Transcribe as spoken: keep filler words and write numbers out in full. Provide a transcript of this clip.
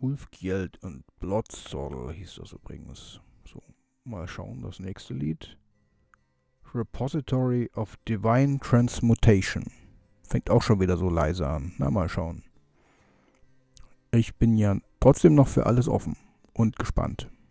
Ulfgjeld und Bloodsoul hieß das übrigens. So, mal schauen, das nächste Lied. Repository of Divine Transmutation. Fängt auch schon wieder so leise an. Na, mal schauen. Ich bin ja trotzdem noch für alles offen und gespannt.